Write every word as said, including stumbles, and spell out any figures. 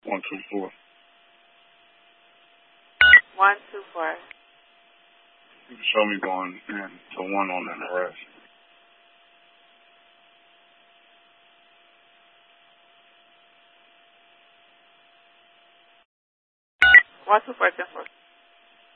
One two four. One two four. You can show me going in to one on an arrest. One two four ten four.